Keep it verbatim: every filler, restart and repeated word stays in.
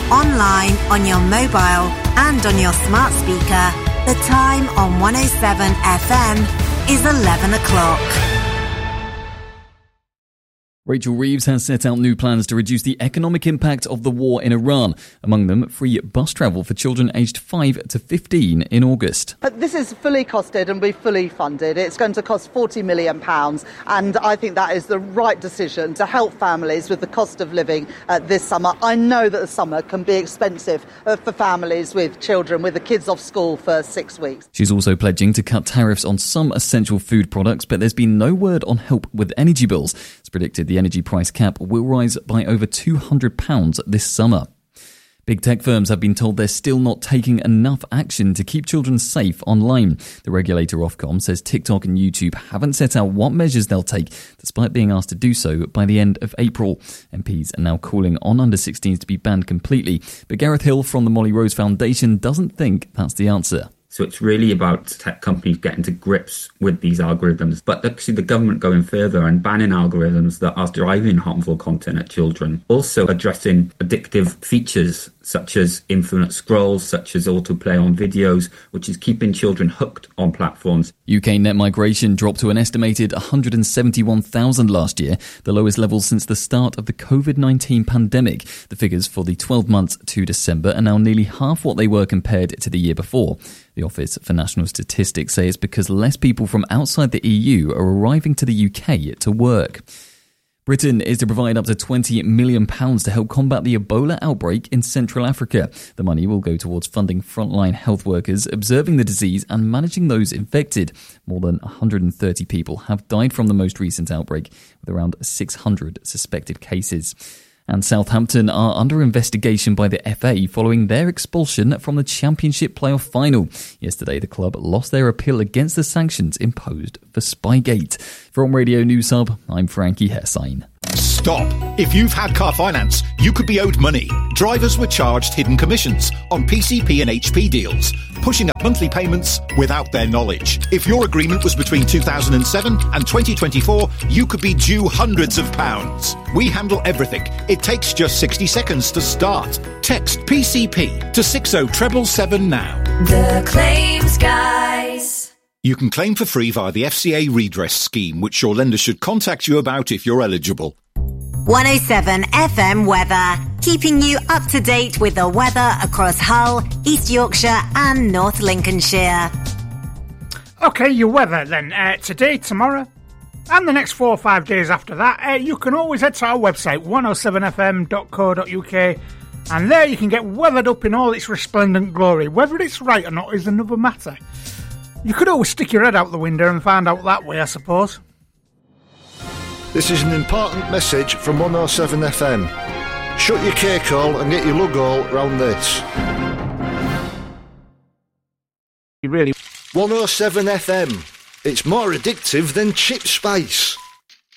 online, on your mobile and on your smart speaker. The time on one oh seven F M is eleven o'clock. Rachel Reeves has set out new plans to reduce the economic impact of the war in Iran. Among them, free bus travel for children aged five to fifteen in August. But this is fully costed and we fully funded. It's going to cost forty million pounds, and I think that is the right decision to help families with the cost of living uh, this summer. I know that the summer can be expensive uh, for families with children, with the kids off school for six weeks. She's also pledging to cut tariffs on some essential food products, but there's been no word on help with energy bills. It's predicted the energy price cap will rise by over two hundred pounds this summer. Big tech firms have been told they're still not taking enough action to keep children safe online. The regulator Ofcom says TikTok and YouTube haven't set out what measures they'll take, despite being asked to do so by the end of April. M Ps are now calling on under sixteens to be banned completely, but Gareth Hill from the Molly Rose Foundation doesn't think that's the answer. So it's really about tech companies getting to grips with these algorithms, but actually the government going further and banning algorithms that are driving harmful content at children. Also addressing addictive features such as infinite scrolls, such as autoplay on videos, which is keeping children hooked on platforms. U K net migration dropped to an estimated one hundred seventy-one thousand last year, the lowest level since the start of the covid nineteen pandemic. The figures for the twelve months to December are now nearly half what they were compared to the year before. The Office for National Statistics say it's because less people from outside the E U are arriving to the U K to work. Britain is to provide up to twenty million pounds to help combat the Ebola outbreak in Central Africa. The money will go towards funding frontline health workers, observing the disease and managing those infected. More than one hundred thirty people have died from the most recent outbreak, with around six hundred suspected cases. And Southampton are under investigation by the F A following their expulsion from the Championship playoff final. Yesterday, the club lost their appeal against the sanctions imposed for Spygate. From Radio News Hub, I'm Frankie Hessine. Stop. If you've had car finance, you could be owed money. Drivers were charged hidden commissions on P C P and H P deals, pushing up monthly payments without their knowledge. If your agreement was between two thousand seven and twenty twenty-four, you could be due hundreds of pounds. We handle everything. It takes just sixty seconds to start. Text P C P to six oh seven seven now. The Claims Guys. You can claim for free via the F C A redress scheme, which your lender should contact you about if you're eligible. one oh seven F M weather, keeping you up to date with the weather across Hull, East Yorkshire and North Lincolnshire. OK, your weather then. Uh, today, tomorrow and the next four or five days after that, uh, you can always head to our website, one oh seven f m dot co dot u k, and there you can get weathered up in all its resplendent glory. Whether it's right or not is another matter. You could always stick your head out the window and find out that way, I suppose. This is an important message from one oh seven F M. Shut your cake hole and get your lug hole round this. You really... one oh seven F M. It's more addictive than chip spice.